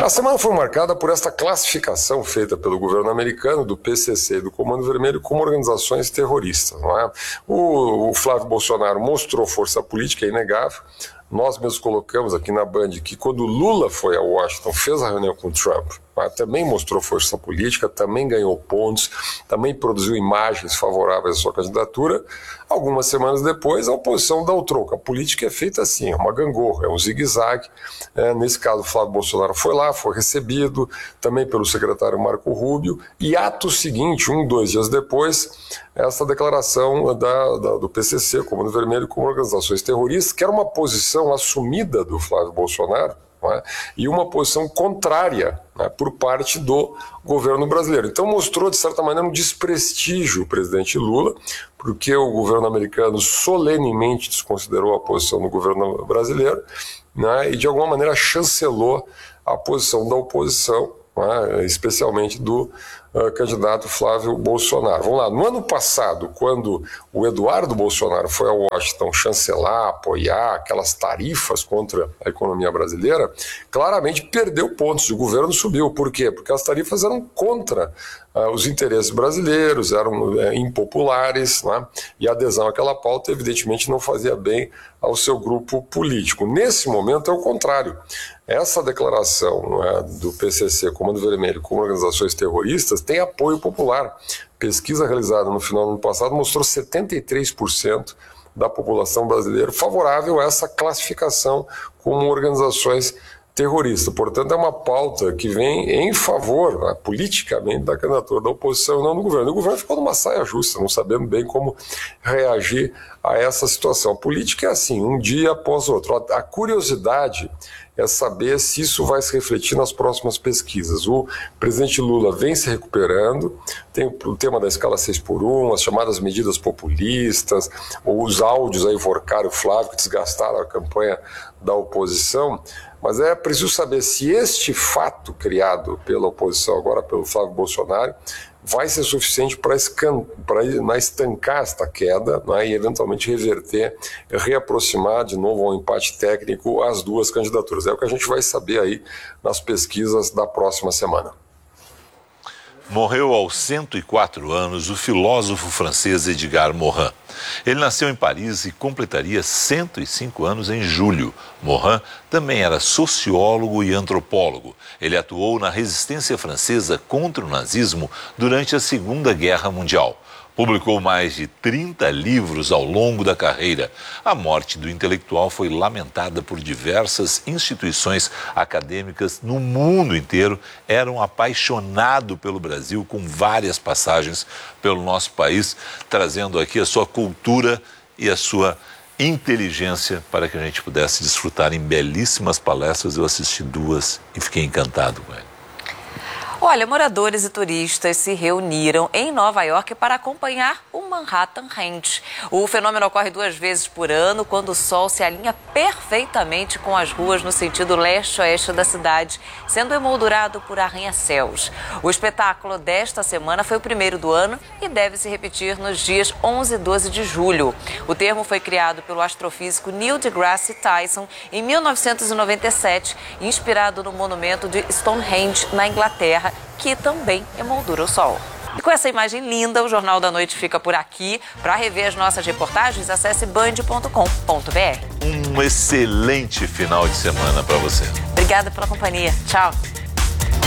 A semana foi marcada por esta classificação feita pelo governo americano do PCC e do Comando Vermelho como organizações terroristas. Não é? O Flávio Bolsonaro mostrou força política, é inegável. Nós mesmos colocamos aqui na Band que quando Lula foi a Washington, fez a reunião com Trump, também mostrou força política, também ganhou pontos, também produziu imagens favoráveis à sua candidatura. Algumas semanas depois, a oposição dá o troco. A política é feita assim, é uma gangorra, é um zigue-zague. Nesse caso, o Flávio Bolsonaro foi lá, foi recebido também pelo secretário Marco Rubio, e ato seguinte, 2 dias depois, essa declaração do PCC, Comando Vermelho, como organizações terroristas, que era uma posição assumida do Flávio Bolsonaro, e uma posição contrária por parte do governo brasileiro. Então mostrou, de certa maneira, um desprestígio o presidente Lula, porque o governo americano solenemente desconsiderou a posição do governo brasileiro, e de alguma maneira chancelou a posição da oposição, especialmente do candidato Flávio Bolsonaro. Vamos lá, no ano passado, quando o Eduardo Bolsonaro foi a Washington chancelar, apoiar aquelas tarifas contra a economia brasileira, claramente perdeu pontos, o governo subiu. Por quê? Porque as tarifas eram contra os interesses brasileiros, eram impopulares, e a adesão àquela pauta evidentemente não fazia bem ao seu grupo político. Nesse momento é o contrário. Essa declaração do PCC, Comando Vermelho, como organizações terroristas, tem apoio popular. Pesquisa realizada no final do ano passado mostrou 73% da população brasileira favorável a essa classificação como organizações terroristas. Portanto, é uma pauta que vem em favor, politicamente, da candidatura da oposição e não do governo. O governo ficou numa saia justa, não sabendo bem como reagir a essa situação. A política é assim, um dia após o outro. A curiosidade é saber se isso vai se refletir nas próximas pesquisas. O presidente Lula vem se recuperando, tem o tema da escala 6x1, as chamadas medidas populistas, ou os áudios a enforcar o Flávio, que desgastaram a campanha da oposição, mas é preciso saber se este fato criado pela oposição, agora pelo Flávio Bolsonaro, vai ser suficiente para estancar esta queda, e eventualmente reverter, reaproximar de novo ao empate técnico as duas candidaturas. É o que a gente vai saber aí nas pesquisas da próxima semana. Morreu aos 104 anos o filósofo francês Edgar Morin. Ele nasceu em Paris e completaria 105 anos em julho. Morin também era sociólogo e antropólogo. Ele atuou na resistência francesa contra o nazismo durante a Segunda Guerra Mundial. Publicou mais de 30 livros ao longo da carreira. A morte do intelectual foi lamentada por diversas instituições acadêmicas no mundo inteiro. Era um apaixonado pelo Brasil, com várias passagens pelo nosso país, trazendo aqui a sua cultura e a sua inteligência para que a gente pudesse desfrutar em belíssimas palestras. Eu assisti 2 e fiquei encantado com ele. Olha, moradores e turistas se reuniram em Nova York para acompanhar o Manhattan Range. O fenômeno ocorre 2 vezes por ano, quando o sol se alinha perfeitamente com as ruas no sentido leste-oeste da cidade, sendo emoldurado por arranha-céus. O espetáculo desta semana foi o primeiro do ano e deve se repetir nos dias 11 e 12 de julho. O termo foi criado pelo astrofísico Neil deGrasse Tyson em 1997, inspirado no monumento de Stonehenge, na Inglaterra, que também emoldura o sol. E com essa imagem linda, o Jornal da Noite fica por aqui. Para rever as nossas reportagens, acesse band.com.br. Um excelente final de semana para você. Obrigada pela companhia. Tchau.